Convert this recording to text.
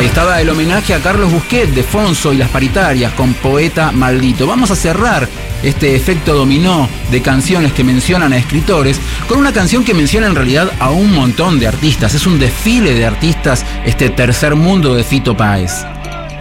Ahí estaba el homenaje a Carlos Busquet de Fonso y las Paritarias con Poeta Maldito. Vamos a cerrar este efecto dominó de canciones que mencionan a escritores con una canción que menciona en realidad a un montón de artistas. Es un desfile de artistas, este tercer mundo de Fito Páez.